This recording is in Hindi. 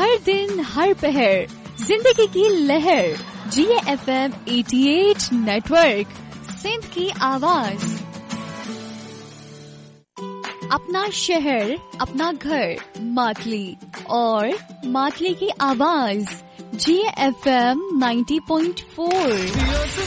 हर दिन हर पहर जिंदगी की लहर, GFM 88 नेटवर्क, सिंध की आवाज। अपना शहर, अपना घर, मातली और मातली की आवाज, GFM 90.4।